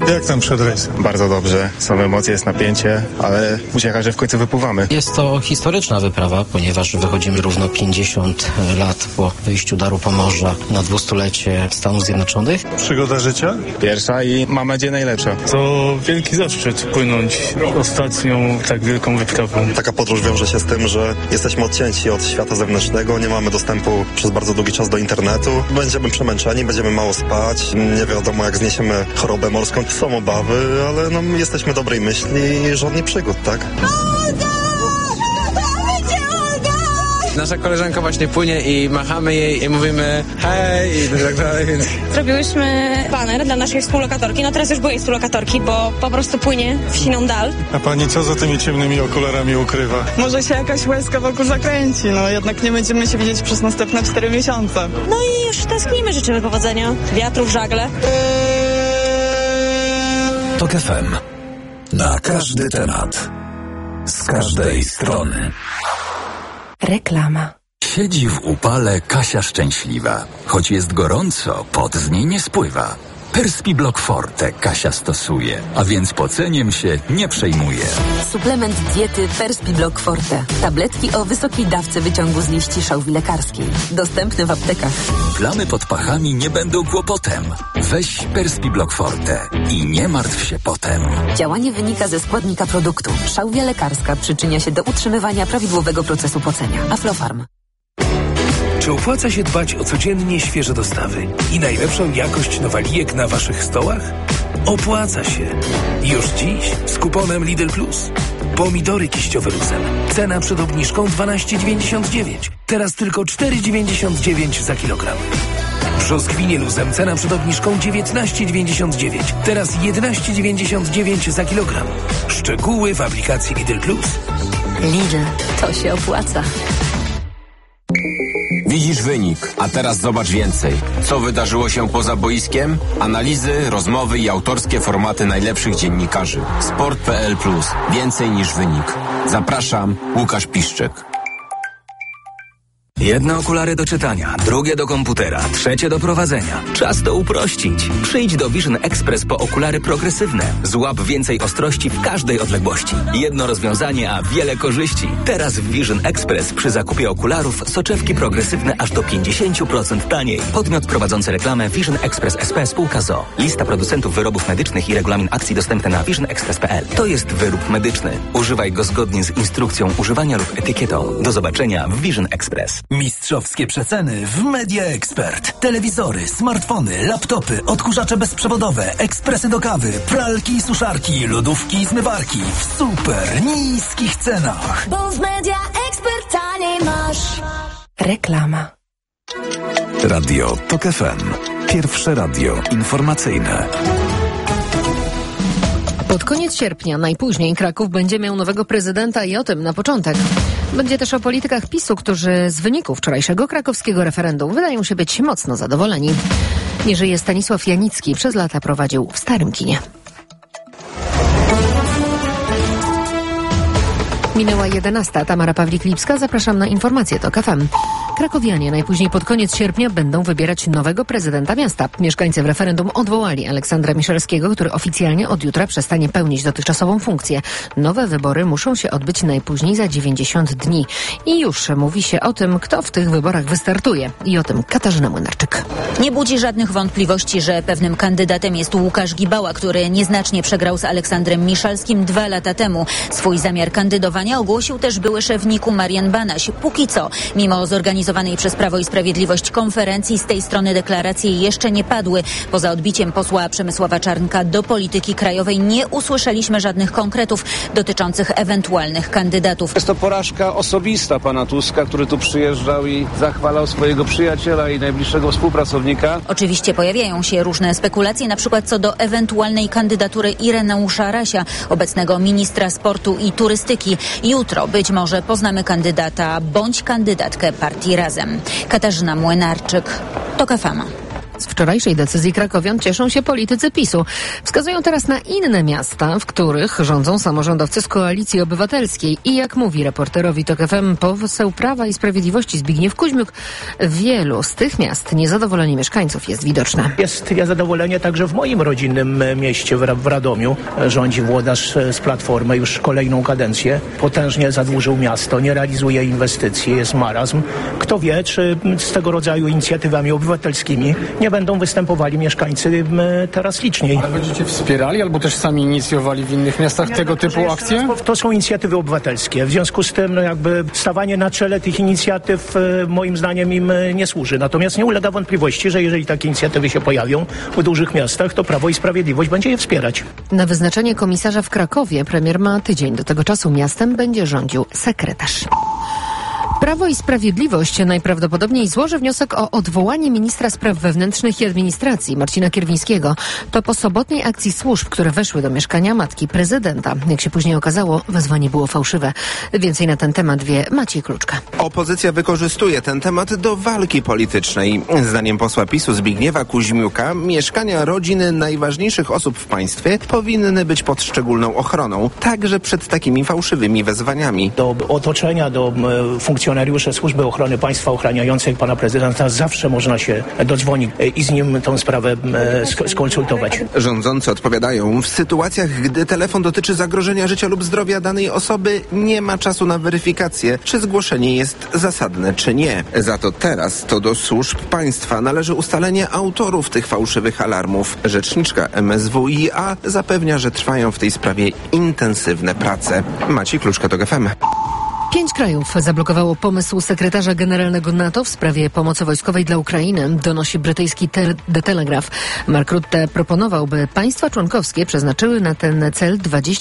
Jak tam przed rejsem? Bardzo dobrze. Są emocje, jest napięcie, ale ucieka, że w końcu wypływamy. Jest to historyczna wyprawa, ponieważ wychodzimy równo 50 lat po wyjściu Daru Pomorza na 200-lecie Stanów Zjednoczonych. Przygoda życia? Pierwsza i mam nadzieję najlepsza. To wielki zaszczyt płynąć ostatnią tak wielką wyprawą. Taka podróż wiąże się z tym, że jesteśmy odcięci od świata zewnętrznego, nie mamy dostępu przez bardzo długi czas do internetu. Będziemy przemęczeni, będziemy mało spać, nie wiadomo jak zniesiemy chorobę morską. Są obawy, ale no, jesteśmy dobrej myśli i żadnych przygód, tak? Nasza koleżanka właśnie płynie i machamy jej i mówimy hej i tak dalej. Zrobiłyśmy baner dla naszej współlokatorki, no teraz już byłej współlokatorki, bo po prostu płynie w siną dal. A pani co za tymi ciemnymi okularami ukrywa? Może się jakaś łezka wokół zakręci, no jednak nie będziemy się widzieć przez następne 4 miesiące. No i już tęsknimy, życzymy powodzenia, wiatru w żagle. TOK FM. Na każdy temat. Z każdej strony. Reklama. Siedzi w upale Kasia szczęśliwa. Choć jest gorąco, pot z niej nie spływa. Perspiblock Forte Kasia stosuje, a więc poceniem się nie przejmuje. Suplement diety Perspiblock Forte. Tabletki o wysokiej dawce wyciągu z liści szałwi lekarskiej. Dostępny w aptekach. Plamy pod pachami nie będą kłopotem. Weź Perspiblock Forte i nie martw się potem. Działanie wynika ze składnika produktu. Szałwia lekarska przyczynia się do utrzymywania prawidłowego procesu pocenia. Aflofarm. Czy opłaca się dbać o codziennie świeże dostawy i najlepszą jakość nowalijek na waszych stołach? Opłaca się. Już dziś z kuponem Lidl Plus. Pomidory kiściowe luzem. Cena przed obniżką 12,99. Teraz tylko 4,99 za kilogram. Brzoskwinie luzem. Cena przed obniżką 19,99. Teraz 11,99 za kilogram. Szczegóły w aplikacji Lidl Plus. Lidl. To się opłaca. Widzisz wynik, a teraz zobacz więcej. Co wydarzyło się poza boiskiem? Analizy, rozmowy i autorskie formaty najlepszych dziennikarzy. Sport.pl Plus. Więcej niż wynik. Zapraszam, Łukasz Piszczek. Jedne okulary do czytania, drugie do komputera, trzecie do prowadzenia. Czas to uprościć. Przyjdź do Vision Express po okulary progresywne. Złap więcej ostrości w każdej odległości. Jedno rozwiązanie, a wiele korzyści. Teraz w Vision Express przy zakupie okularów soczewki progresywne aż do 50% taniej. Podmiot prowadzący reklamę Vision Express SP spółka ZOO. Lista producentów wyrobów medycznych i regulamin akcji dostępne na visionexpress.pl. To jest wyrób medyczny. Używaj go zgodnie z instrukcją używania lub etykietą. Do zobaczenia w Vision Express. Mistrzowskie przeceny w Media Expert. Telewizory, smartfony, laptopy, odkurzacze bezprzewodowe, ekspresy do kawy, pralki i suszarki, lodówki i zmywarki w super niskich cenach. Bo w Media Expert taniej masz. Reklama. Radio TOK FM. Pierwsze radio informacyjne. Pod koniec sierpnia, najpóźniej, Kraków będzie miał nowego prezydenta i o tym na początek. Będzie też o politykach PiS-u, którzy z wyników wczorajszego krakowskiego referendum wydają się być mocno zadowoleni. Nie żyje Stanisław Janicki, przez lata prowadził w Starym Kinie. Minęła 11. Tamara Pawlik-Lipska. Zapraszam na informacje TOK FM. Krakowianie najpóźniej pod koniec sierpnia będą wybierać nowego prezydenta miasta. Mieszkańcy w referendum odwołali Aleksandra Miszalskiego, który oficjalnie od jutra przestanie pełnić dotychczasową funkcję. Nowe wybory muszą się odbyć najpóźniej za 90 dni. I już mówi się o tym, kto w tych wyborach wystartuje. I o tym Katarzyna Młynarczyk. Nie budzi żadnych wątpliwości, że pewnym kandydatem jest Łukasz Gibała, który nieznacznie przegrał z Aleksandrem Miszalskim 2 lata temu. Swój zamiar kandydowania ogłosił też były szef NIK-u Marian Banaś. Póki co, mimo zorganizowanej przez Prawo i Sprawiedliwość konferencji, z tej strony deklaracje jeszcze nie padły. Poza odbiciem posła Przemysława Czarnka do polityki krajowej nie usłyszeliśmy żadnych konkretów dotyczących ewentualnych kandydatów. Jest to porażka osobista pana Tuska, który tu przyjeżdżał i zachwalał swojego przyjaciela i najbliższego współpracownika. Oczywiście pojawiają się różne spekulacje, na przykład co do ewentualnej kandydatury Ireneusza Rasia, obecnego ministra sportu i turystyki. Jutro być może poznamy kandydata bądź kandydatkę partii Razem. Katarzyna Młynarczyk, TOK FM. Z wczorajszej decyzji krakowian cieszą się politycy PiS-u. Wskazują teraz na inne miasta, w których rządzą samorządowcy z Koalicji Obywatelskiej. I jak mówi reporterowi TOK FM poseł Prawa i Sprawiedliwości Zbigniew Kuźmiuk, w wielu z tych miast niezadowolenie mieszkańców jest widoczne. Jest niezadowolenie także w moim rodzinnym mieście, w Radomiu. Rządzi włodarz z Platformy już kolejną kadencję. Potężnie zadłużył miasto, nie realizuje inwestycji, jest marazm. Kto wie, czy z tego rodzaju inicjatywami obywatelskimi nie będą występowali mieszkańcy teraz liczniej. Ale będziecie wspierali albo też sami inicjowali w innych miastach tego typu akcje? To są inicjatywy obywatelskie. W związku z tym jakby stawanie na czele tych inicjatyw moim zdaniem im nie służy. Natomiast nie ulega wątpliwości, że jeżeli takie inicjatywy się pojawią w dużych miastach, to Prawo i Sprawiedliwość będzie je wspierać. Na wyznaczenie komisarza w Krakowie premier ma tydzień. Do tego czasu miastem będzie rządził sekretarz. Prawo i Sprawiedliwość najprawdopodobniej złoży wniosek o odwołanie ministra spraw wewnętrznych i administracji Marcina Kierwińskiego. To po sobotniej akcji służb, które weszły do mieszkania matki prezydenta. Jak się później okazało, wezwanie było fałszywe. Więcej na ten temat wie Maciej Kluczka. Opozycja wykorzystuje ten temat do walki politycznej. Zdaniem posła PiS-u Zbigniewa Kuźmiuka mieszkania rodzin najważniejszych osób w państwie powinny być pod szczególną ochroną, także przed takimi fałszywymi wezwaniami. Do otoczenia, do funkcjonariuszy Służby Ochrony Państwa ochraniających pana prezydenta zawsze można się dodzwonić i z nim tę sprawę skonsultować. Rządzący odpowiadają, w sytuacjach, gdy telefon dotyczy zagrożenia życia lub zdrowia danej osoby, nie ma czasu na weryfikację, czy zgłoszenie jest zasadne, czy nie. Za to teraz to do służb państwa należy ustalenie autorów tych fałszywych alarmów. Rzeczniczka MSWiA zapewnia, że trwają w tej sprawie intensywne prace. Maciej Kluczka, TOK FM. 5 krajów zablokowało pomysł sekretarza generalnego NATO w sprawie pomocy wojskowej dla Ukrainy, donosi brytyjski The Telegraph. Mark Rutte proponował, by państwa członkowskie przeznaczyły na ten cel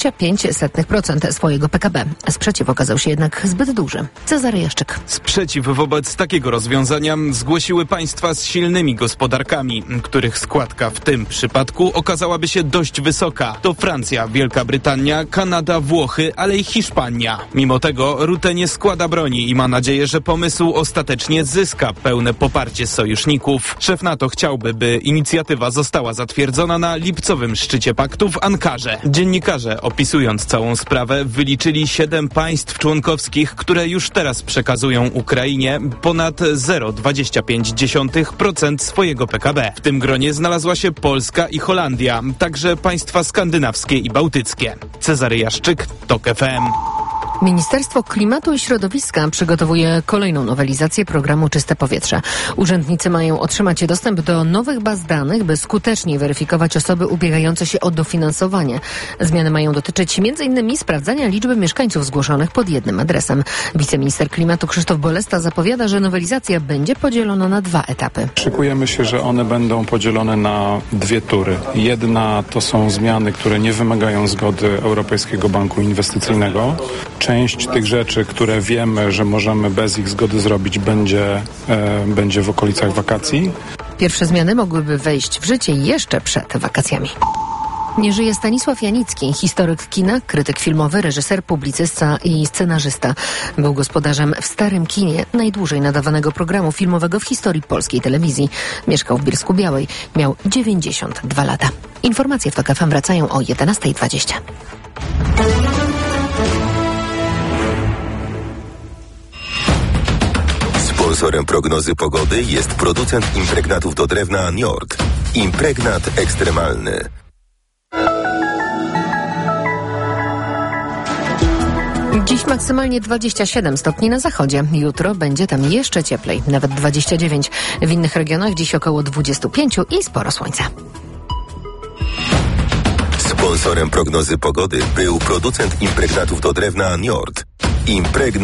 0,25% swojego PKB. Sprzeciw okazał się jednak zbyt duży. Cezary Jaszczyk. Sprzeciw wobec takiego rozwiązania zgłosiły państwa z silnymi gospodarkami, których składka w tym przypadku okazałaby się dość wysoka. To Francja, Wielka Brytania, Kanada, Włochy, ale i Hiszpania. Mimo tego Rutte nie składa broni i ma nadzieję, że pomysł ostatecznie zyska pełne poparcie sojuszników. Szef NATO chciałby, by inicjatywa została zatwierdzona na lipcowym szczycie paktu w Ankarze. Dziennikarze, opisując całą sprawę, wyliczyli 7 państw członkowskich, które już teraz przekazują Ukrainie ponad 0,25% swojego PKB. W tym gronie znalazła się Polska i Holandia, także państwa skandynawskie i bałtyckie. Cezary Jaszczyk, TOK FM. Ministerstwo Klimatu i Środowiska przygotowuje kolejną nowelizację programu Czyste Powietrze. Urzędnicy mają otrzymać dostęp do nowych baz danych, by skutecznie weryfikować osoby ubiegające się o dofinansowanie. Zmiany mają dotyczyć m.in. sprawdzania liczby mieszkańców zgłoszonych pod jednym adresem. Wiceminister klimatu Krzysztof Bolesta zapowiada, że nowelizacja będzie podzielona na 2 etapy. Szykujemy się, że one będą podzielone na 2 tury. Jedna to są zmiany, które nie wymagają zgody Europejskiego Banku Inwestycyjnego. Część tych rzeczy, które wiemy, że możemy bez ich zgody zrobić, będzie w okolicach wakacji. Pierwsze zmiany mogłyby wejść w życie jeszcze przed wakacjami. Nie żyje Stanisław Janicki, historyk kina, krytyk filmowy, reżyser, publicysta i scenarzysta. Był gospodarzem w Starym Kinie, najdłużej nadawanego programu filmowego w historii polskiej telewizji. Mieszkał w Bielsku-Białej. Miał 92 lata. Informacje w TOK FM wracają o 11:20. Sponsorem prognozy pogody jest producent impregnatów do drewna Njord. Impregnat ekstremalny. Dziś maksymalnie 27 stopni na zachodzie. Jutro będzie tam jeszcze cieplej, nawet 29. W innych regionach dziś około 25 i sporo słońca. Sponsorem prognozy pogody był producent impregnatów do drewna Njord.